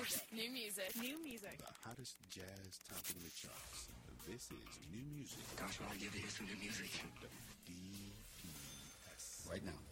New music. New music. The hottest jazz topping the charts. This is new music. Gosh, when I get to hear some new music. DPS. Right now.